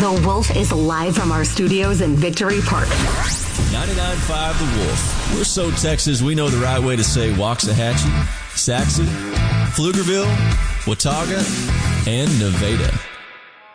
The Wolf is live from our studios in Victory Park. 99.5 The Wolf. We're so Texas, we know the right way to say Waxahachie, Saxon, Pflugerville, Watauga, and Nevada.